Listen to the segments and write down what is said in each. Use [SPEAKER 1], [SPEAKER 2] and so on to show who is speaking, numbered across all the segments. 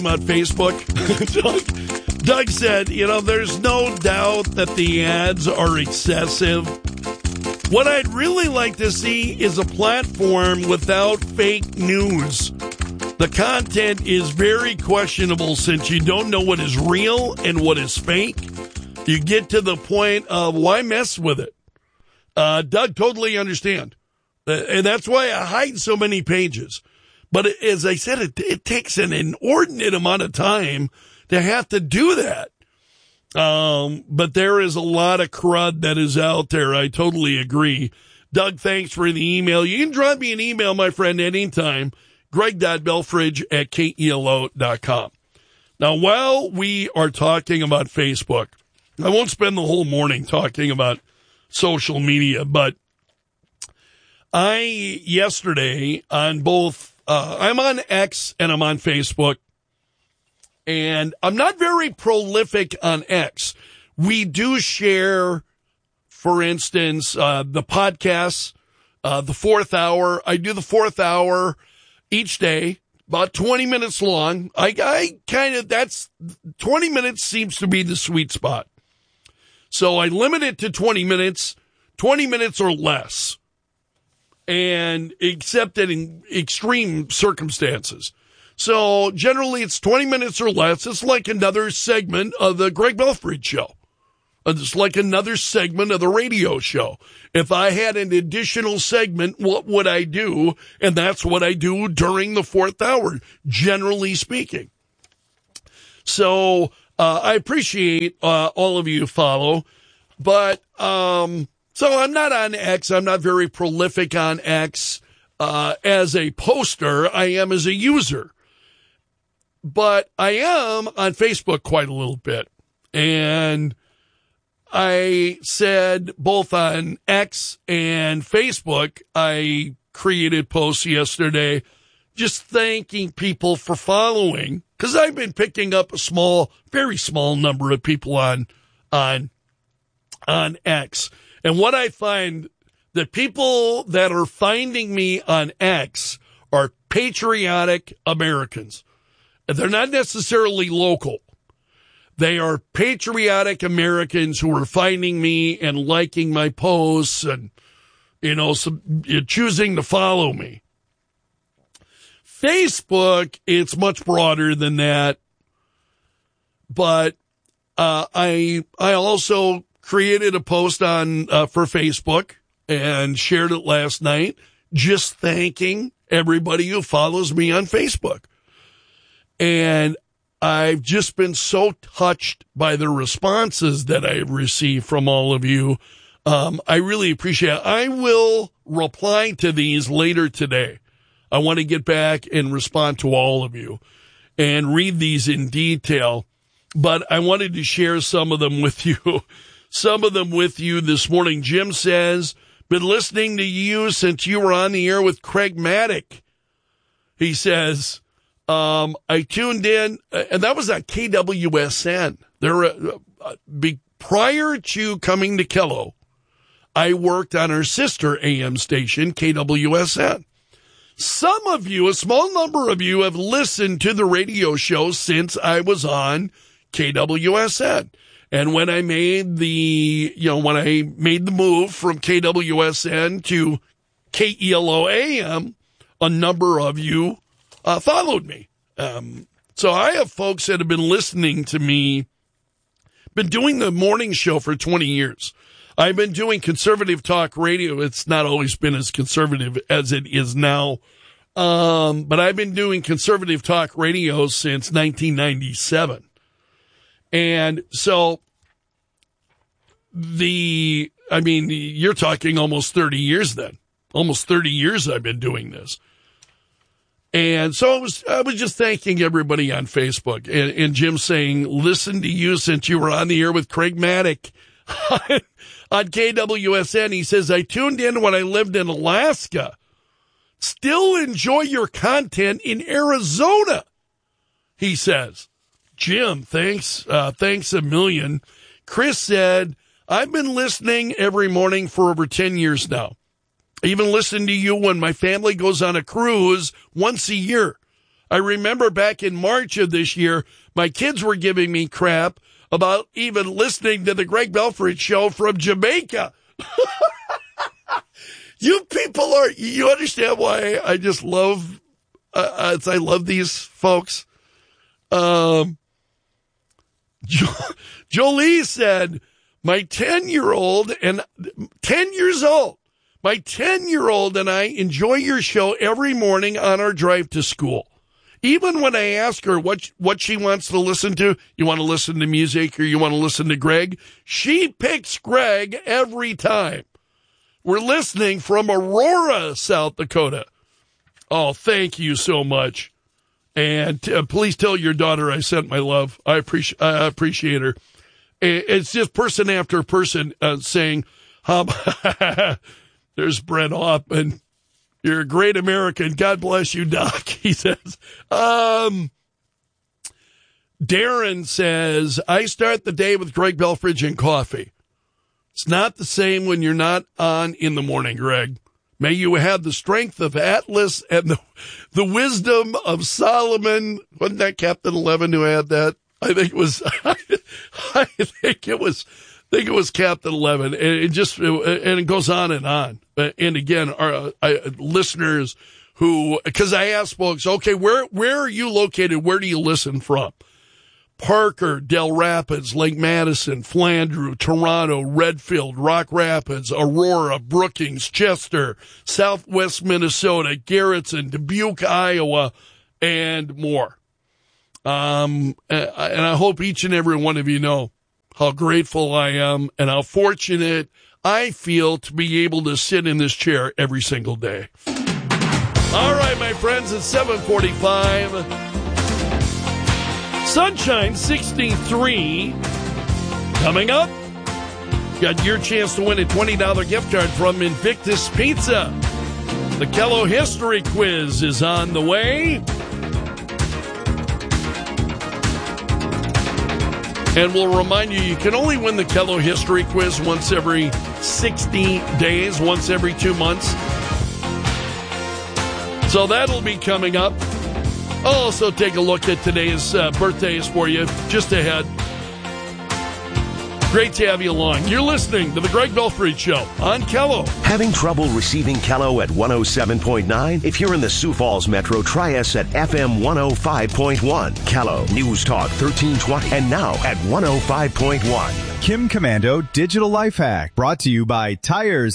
[SPEAKER 1] on Facebook. Doug said, there's no doubt that the ads are excessive. What I'd really like to see is a platform without fake news. The content is very questionable since you don't know what is real and what is fake. You get to the point of why mess with it? Doug, totally understand. And that's why I hide so many pages. But as I said, it takes an inordinate amount of time to have to do that. But there is a lot of crud that is out there. I totally agree. Doug, thanks for the email. You can drop me an email, my friend, anytime. Greg.Belfridge@KELO.com. Now, while we are talking about Facebook, I won't spend the whole morning talking about social media, but yesterday on both, I'm on X and I'm on Facebook. And I'm not very prolific on X. We do share, for instance, the podcasts, the fourth hour. I do the fourth hour each day, about 20 minutes long. I kind of, 20 minutes seems to be the sweet spot. So I limit it to 20 minutes or less. And except in extreme circumstances. So generally it's 20 minutes or less. It's like another segment of the Greg Belfridge Show. It's like another segment of the radio show. If I had an additional segment, what would I do? And that's what I do during the fourth hour, generally speaking. So I appreciate all of you who follow. But so I'm not on X. I'm not very prolific on X as a poster. I am as a user. But I am on Facebook quite a little bit. And I said both on X and Facebook, I created posts yesterday just thanking people for following. Because I've been picking up a very small number of people on X. And what I find, that people that are finding me on X are patriotic Americans. They're not necessarily local. They are patriotic Americans who are finding me and liking my posts and, choosing to follow me. Facebook, it's much broader than that. But I also created a post on for Facebook and shared it last night, just thanking everybody who follows me on Facebook. And I've just been so touched by the responses that I've received from all of you. I really appreciate it. I will reply to these later today. I want to get back and respond to all of you and read these in detail. But I wanted to share some of them with you. Some of them with you this morning. Jim says, been listening to you since you were on the air with Craig Maddock. He says, I tuned in, and that was at KWSN. Prior to coming to Kello, I worked on our sister AM station, KWSN. Some of you, a small number of you, have listened to the radio show since I was on KWSN. And when I made the move from KWSN to KELO AM, a number of you followed me. So I have folks that have been listening to me, been doing the morning show for 20 years. I've been doing conservative talk radio. It's not always been as conservative as it is now. But I've been doing conservative talk radio since 1997. And so you're talking almost 30 years then. Almost 30 years I've been doing this. And so I was just thanking everybody on Facebook. And Jim saying, listen to you since you were on the air with Craig Maddock on KWSN. He says, I tuned in when I lived in Alaska. Still enjoy your content in Arizona, he says. Jim, thanks a million. Chris said, I've been listening every morning for over 10 years now. I even listen to you when my family goes on a cruise once a year. I remember back in March of this year, my kids were giving me crap about even listening to the Greg Belford show from Jamaica. You people you understand why I just love, I love these folks. Jolie said, my 10-year-old and 10 years old, my 10-year-old and I enjoy your show every morning on our drive to school. Even when I ask her what she wants to listen to, you want to listen to music or you want to listen to Greg, she picks Greg every time. We're listening from Aurora, South Dakota. Oh, thank you so much. And please tell your daughter I sent my love. I appreciate her. It's just person after person saying, there's Brent Hoffman. You're a great American. God bless you, Doc, he says. Darren says, I start the day with Greg Belfridge and coffee. It's not the same when you're not on in the morning, Greg. May you have the strength of Atlas and the wisdom of Solomon. Wasn't that Captain 11 who had that? I think it was Captain 11. And it goes on and on. And again, our listeners because I asked folks, okay, where are you located? Where do you listen from? Parker, Del Rapids, Lake Madison, Flandreau, Toronto, Redfield, Rock Rapids, Aurora, Brookings, Chester, Southwest Minnesota, Garrettson, Dubuque, Iowa, and more. And I hope each and every one of you know how grateful I am and how fortunate I feel to be able to sit in this chair every single day. All right, my friends, it's 7:45. Sunshine 63 coming up. Got your chance to win a $20 gift card from Invictus Pizza. The Kello History Quiz is on the way. And we'll remind you can only win the Kello History Quiz once every 60 days, once every 2 months. So that'll be coming up. I'll also take a look at today's birthdays for you just ahead. Great to have you along. You're listening to The Greg Belford Show on Kello.
[SPEAKER 2] Having trouble receiving Kello at 107.9? If you're in the Sioux Falls Metro, try us at FM 105.1. Kello News Talk 1320 and now at 105.1.
[SPEAKER 3] Kim Commando Digital Life Hack, brought to you by Tires,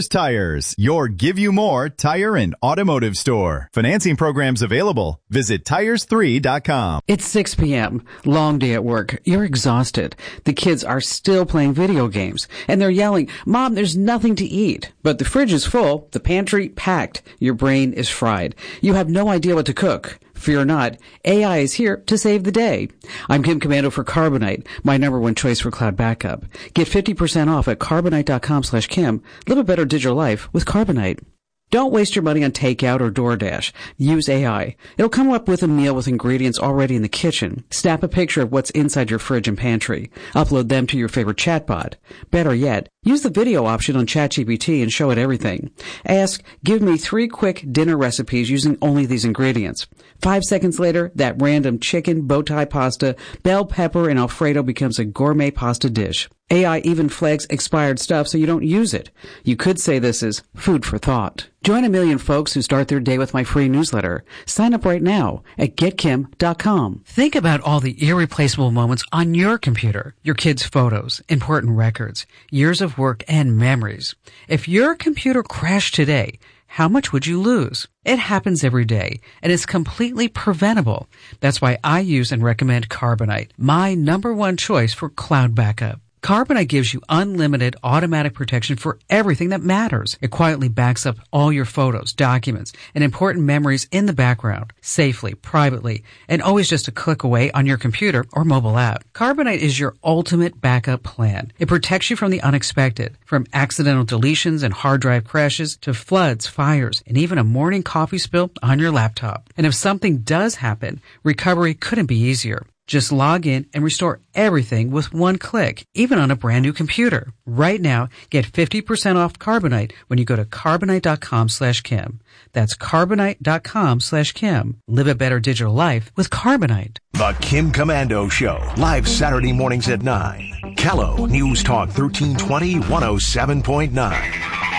[SPEAKER 3] your Give You More tire and automotive store. Financing programs available. Visit tires3.com.
[SPEAKER 4] It's 6 p.m. Long day at work. You're exhausted. The kids are still playing video games, and they're yelling, Mom, there's nothing to eat. But the fridge is full, the pantry packed. Your brain is fried. You have no idea what to cook. Fear not, AI is here to save the day. I'm Kim Commando for Carbonite, my #1 choice for cloud backup. Get 50% off at Carbonite.com/Kim. Live a better digital life with Carbonite. Don't waste your money on takeout or DoorDash. Use AI. It'll come up with a meal with ingredients already in the kitchen. Snap a picture of what's inside your fridge and pantry. Upload them to your favorite chatbot. Better yet, use the video option on ChatGPT and show it everything. Ask, give me 3 quick dinner recipes using only these ingredients. 5 seconds later, that random chicken, bow tie pasta, bell pepper, and Alfredo becomes a gourmet pasta dish. AI even flags expired stuff so you don't use it. You could say this is food for thought. Join a million folks who start their day with my free newsletter. Sign up right now at getkim.com. Think about all the irreplaceable moments on your computer. Your kids' photos, important records, years of work, and memories. If your computer crashed today, how much would you lose? It happens every day, and it's completely preventable. That's why I use and recommend Carbonite, my #1 choice for cloud backup. Carbonite gives you unlimited automatic protection for everything that matters. It quietly backs up all your photos, documents, and important memories in the background, safely, privately, and always just a click away on your computer or mobile app. Carbonite is your ultimate backup plan. It protects you from the unexpected, from accidental deletions and hard drive crashes to floods, fires, and even a morning coffee spill on your laptop. And if something does happen, recovery couldn't be easier. Just log in and restore everything with one click, even on a brand new computer. Right now, get 50% off Carbonite when you go to Carbonite.com/Kim. That's Carbonite.com/Kim. Live a better digital life with Carbonite.
[SPEAKER 2] The Kim Commando Show, live Saturday mornings at 9. Callow, News Talk 1320, 107.9.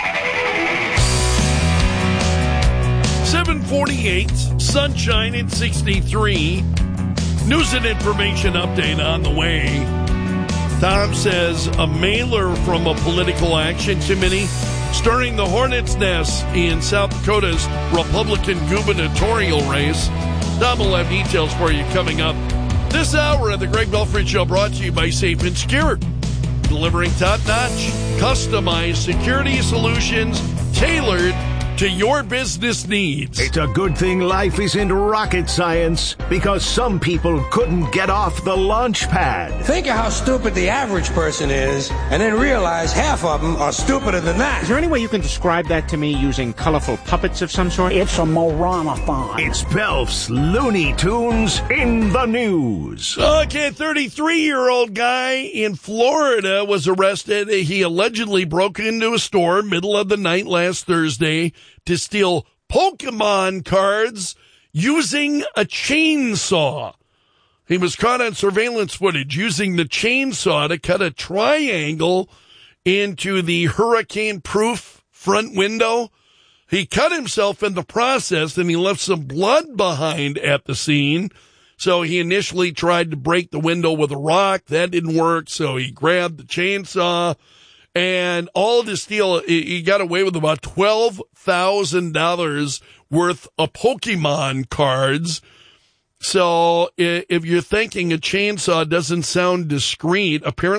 [SPEAKER 1] 748, sunshine at 63. News and information update on the way. Tom says a mailer from a political action committee stirring the hornet's nest in South Dakota's Republican gubernatorial race. Tom will have details for you coming up this hour of the Greg Belfry Show, brought to you by Safe and Secure. Delivering top-notch, customized security solutions tailored to your business needs.
[SPEAKER 2] It's a good thing life isn't rocket science, because some people couldn't get off the launch pad.
[SPEAKER 5] Think of how stupid the average person is, and then realize half of them are stupider than that.
[SPEAKER 6] Is there any way you can describe that to me using colorful puppets of some sort?
[SPEAKER 7] It's a Morana-thon.
[SPEAKER 2] It's Belf's Looney Tunes in the news.
[SPEAKER 1] Okay, 33-year-old guy in Florida was arrested. He allegedly broke into a store middle of the night last Thursday to steal Pokemon cards using a chainsaw. He was caught on surveillance footage using the chainsaw to cut a triangle into the hurricane-proof front window. He cut himself in the process, and he left some blood behind at the scene. So he initially tried to break the window with a rock. That didn't work, so he grabbed the chainsaw. And all to steal, he got away with about $12,000 worth of Pokemon cards. So if you're thinking a chainsaw doesn't sound discreet, apparently